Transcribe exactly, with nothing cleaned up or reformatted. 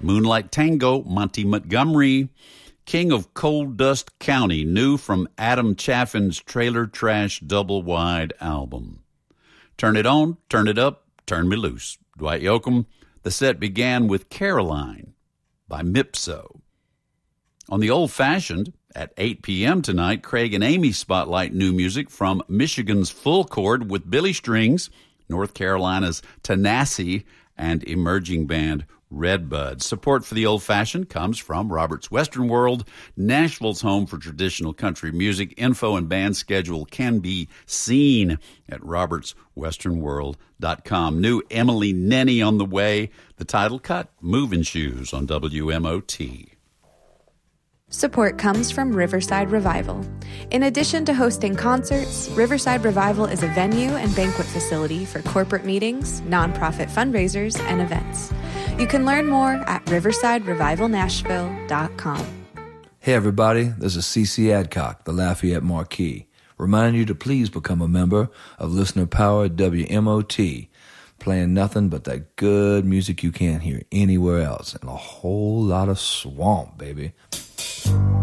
Moonlight Tango, Monty Montgomery. King of Coal Dust County, new from Adam Chaffin's Trailer Trash Double Wide album. Turn It On, Turn It Up, Turn Me Loose, Dwight Yoakam. The set began with Caroline by Mipso. On the Old Fashioned, at eight p.m. tonight, Craig and Amy spotlight new music from Michigan's Full Chord with Billy Strings, North Carolina's Tanasi, and emerging band Redbud. Support for the Old Fashioned comes from Robert's Western World, Nashville's home for traditional country music. Info and band schedule can be seen at roberts western world dot com. New Emily Nenny on the way. The title cut, Moving Shoes on W M O T. Support comes from Riverside Revival. In addition to hosting concerts, Riverside Revival is a venue and banquet facility for corporate meetings, nonprofit fundraisers, and events. You can learn more at riverside revival nashville dot com. Hey everybody, this is C C Adcock, the Lafayette Marquis, reminding you to please become a member of Listener Power W M O T, playing nothing but that good music you can't hear anywhere else, and a whole lot of swamp, baby.